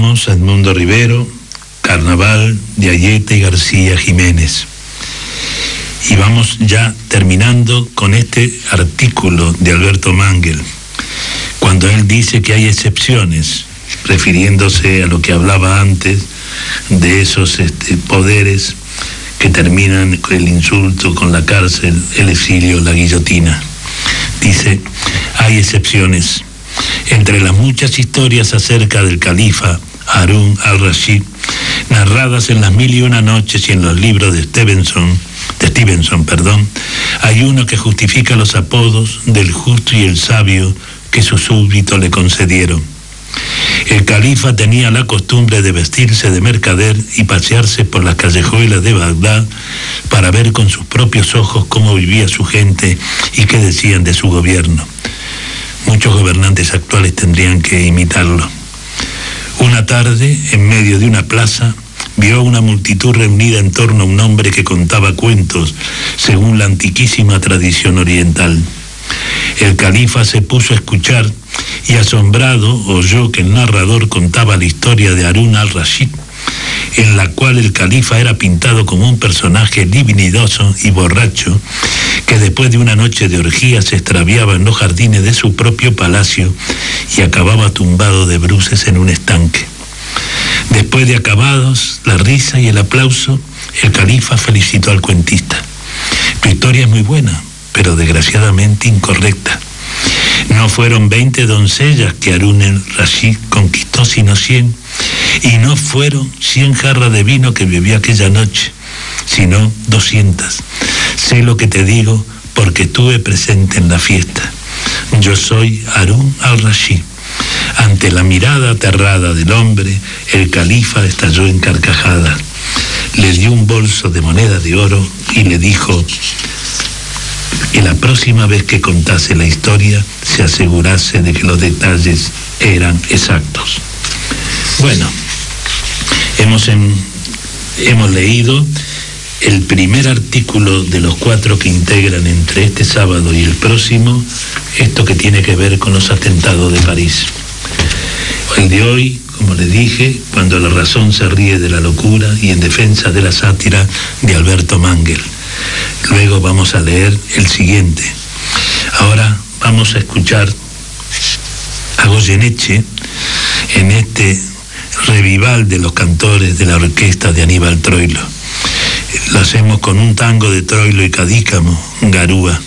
Escuchamos a Edmundo Rivero, Carnaval de Ayeta y García Jiménez. Y vamos ya terminando con este artículo de Alberto Mangel, cuando él dice que hay excepciones, refiriéndose a lo que hablaba antes de esos poderes que terminan con el insulto, con la cárcel, el exilio, la guillotina. Dice, hay excepciones. Entre las muchas historias acerca del califa Harún al-Rashid, narradas en las 1001 noches y en los libros de Stevenson, hay uno que justifica los apodos del justo y el sabio que sus súbditos le concedieron. El califa tenía la costumbre de vestirse de mercader y pasearse por las callejuelas de Bagdad para ver con sus propios ojos cómo vivía su gente y qué decían de su gobierno. Muchos gobernantes actuales tendrían que imitarlo. Una tarde, en medio de una plaza, vio una multitud reunida en torno a un hombre que contaba cuentos según la antiquísima tradición oriental. El califa se puso a escuchar y asombrado oyó que el narrador contaba la historia de Harún al-Rashid, en la cual el califa era pintado como un personaje libidinoso y borracho que después de una noche de orgía se extraviaba en los jardines de su propio palacio y acababa tumbado de bruces en un estanque. Después de acabados la risa y el aplauso, el califa felicitó al cuentista. Tu historia es muy buena, pero desgraciadamente incorrecta. No fueron 20 doncellas que Harún al-Rashid conquistó, sino 100, y no fueron 100 jarras de vino que bebió aquella noche, sino 200. Sé lo que te digo porque estuve presente en la fiesta. Yo soy Harún al-Rashid. Ante la mirada aterrada del hombre, el califa estalló en carcajadas. Le dio un bolso de monedas de oro y le dijo que la próxima vez que contase la historia se asegurase de que los detalles eran exactos. Bueno, hemos leído el primer artículo de los 4 que integran entre este sábado y el próximo, esto que tiene que ver con los atentados de París. El de hoy, como les dije, cuando la razón se ríe de la locura y en defensa de la sátira de Alberto Mangel. Luego vamos a leer el siguiente. Ahora vamos a escuchar a Goyeneche en este revival de los cantores de la orquesta de Aníbal Troilo. Lo hacemos con un tango de Troilo y Cadícamo, Garúa.